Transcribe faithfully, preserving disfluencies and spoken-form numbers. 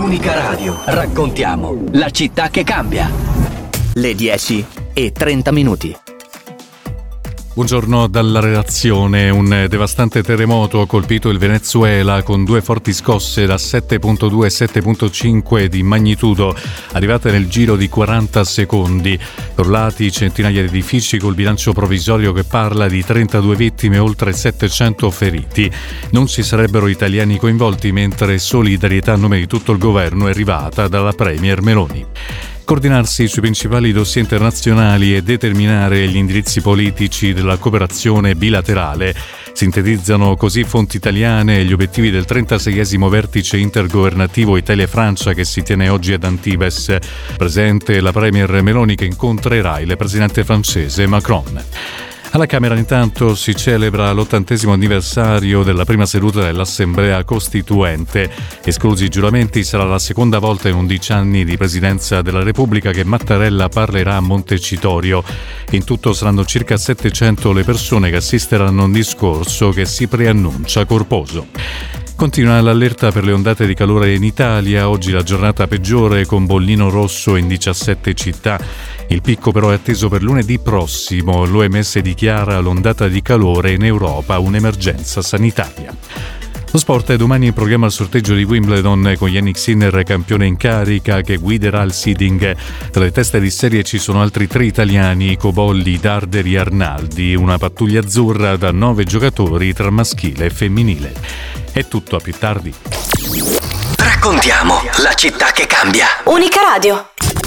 Unica Radio. Raccontiamo la città che cambia. Le dieci e trenta minuti. Buongiorno dalla redazione. Un devastante terremoto ha colpito il Venezuela con due forti scosse da sette virgola due e sette virgola cinque di magnitudo, arrivate nel giro di quaranta secondi. Crollati centinaia di edifici col bilancio provvisorio che parla di trentadue vittime e oltre settecento feriti. Non ci sarebbero italiani coinvolti, mentre solidarietà a nome di tutto il governo è arrivata dalla Premier Meloni. Coordinarsi sui principali dossier internazionali e determinare gli indirizzi politici della cooperazione bilaterale. Sintetizzano così fonti italiane gli obiettivi del trentaseiesimo vertice intergovernativo Italia-Francia che si tiene oggi ad Antibes. Presente la Premier Meloni che incontrerà il presidente francese Macron. Alla Camera intanto si celebra l'ottantesimo anniversario della prima seduta dell'Assemblea Costituente. Esclusi i giuramenti, sarà la seconda volta in undici anni di presidenza della Repubblica che Mattarella parlerà a Montecitorio. In tutto saranno circa settecento le persone che assisteranno a un discorso che si preannuncia corposo. Continua l'allerta per le ondate di calore in Italia, oggi la giornata peggiore con bollino rosso in diciassette città. Il picco però è atteso per lunedì prossimo, l'O M S dichiara l'ondata di calore in Europa un'emergenza sanitaria. Lo sport è domani in programma il sorteggio di Wimbledon con Jannik Sinner campione in carica che guiderà il seeding. Tra le teste di serie ci sono altri tre italiani, Cobolli, Darderi e Arnaldi, una pattuglia azzurra da nove giocatori tra maschile e femminile. È tutto, a più tardi. Raccontiamo la città che cambia. Unica Radio.